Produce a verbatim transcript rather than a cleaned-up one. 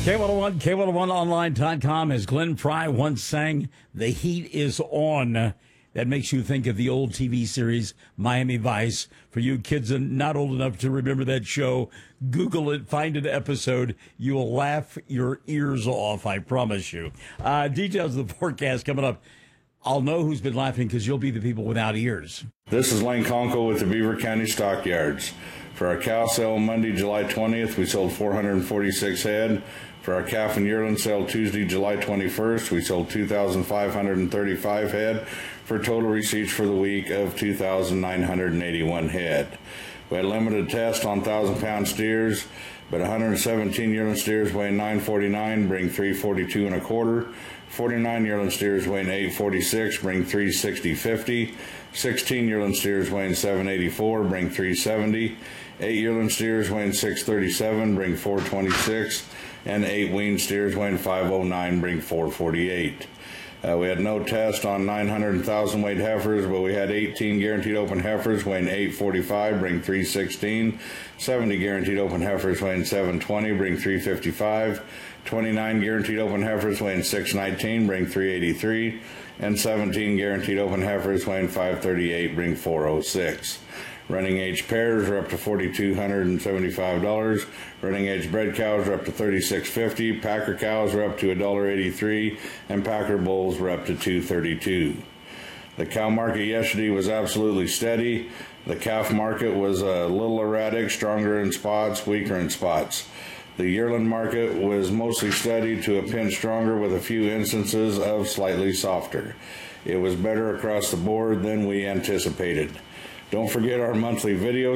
K one oh one, K one oh one online dot com. As Glenn Fry once sang, the heat is on. That makes you think of the old T V series, Miami Vice. For you kids not old enough to remember that show, Google it, find an episode. You will laugh your ears off, I promise you. Uh, details of the forecast coming up. I'll know who's been laughing because you'll be the people without ears. This is Lane Conkle with the Beaver County Stockyards. For our cow sale Monday, July twentieth, we sold four hundred forty-six head. For our calf and yearling sale Tuesday, July twenty-first, we sold two thousand five hundred thirty-five head for total receipts for the week of two thousand nine hundred eighty-one head. We had a limited test on one thousand pound steers, but one hundred seventeen yearling steers weighing nine forty-nine bring three forty-two and a quarter. forty-nine yearling steers weighing eight forty-six bring three sixty fifty. sixteen yearling steers weighing seven eighty-four bring three seventy. eight yearling steers weighing six thirty-seven bring four twenty-six. And eight weaned steers weighing five oh nine bring four forty-eight. Uh, we had no test on nine hundred one thousand weight heifers, but we had eighteen guaranteed open heifers weighing eight forty-five bring three sixteen. seventy guaranteed open heifers weighing seven twenty bring three fifty-five. twenty-nine guaranteed open heifers weighing six nineteen bring three eighty-three. And seventeen guaranteed open heifers weighing five thirty-eight bring four oh six. Running age pairs are up to four thousand two hundred seventy-five dollars. Running age bred cows are up to thirty-six fifty. Packer cows are up to one dollar eighty-three, and Packer bulls were up to two thirty-two. The cow market yesterday was absolutely steady. The calf market was a little erratic, stronger in spots, weaker in spots. The yearling market was mostly steady to a pinch stronger with a few instances of slightly softer. It was better across the board than we anticipated. Don't forget our monthly videos.